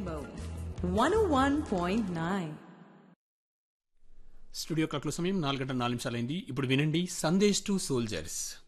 Rainbow 101.9. Studio క్లాక్లో సమయం 4 గంటల 4 నిమిషాలైంది. ఇప్పుడు వినండి సందేశ్ టు సోల్జర్స్.